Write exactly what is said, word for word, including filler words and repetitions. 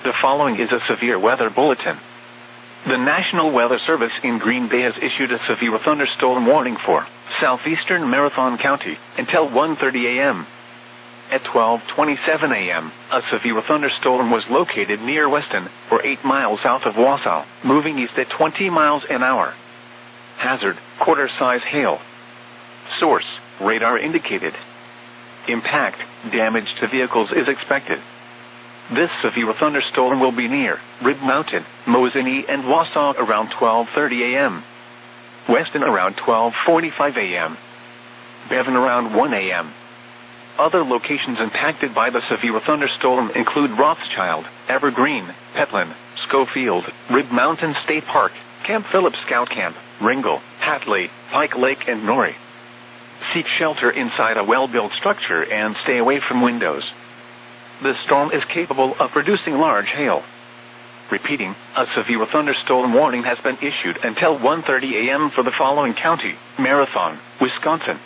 The following is a severe weather bulletin. The National Weather Service in Green Bay has issued a severe thunderstorm warning for southeastern Marathon County until one thirty a.m. At twelve twenty-seven a.m., a severe thunderstorm was located near Weston, or eight miles south of Wausau, moving east at twenty miles an hour. Hazard, quarter-size hail. Source, radar indicated. Impact, damage to vehicles is expected. This severe thunderstorm will be near Rib Mountain, Mosinee, and Wausau around twelve thirty a.m. Weston around twelve forty-five a.m. Bevan around one a.m. Other locations impacted by the severe thunderstorm include Rothschild, Evergreen, Petland, Schofield, Rib Mountain State Park, Camp Phillips Scout Camp, Ringgold, Hatley, Pike Lake, and Norrie. Seek shelter inside a well-built structure and stay away from windows. The storm is capable of producing large hail. Repeating, a severe thunderstorm warning has been issued until one thirty a.m. for the following county: Marathon, Wisconsin,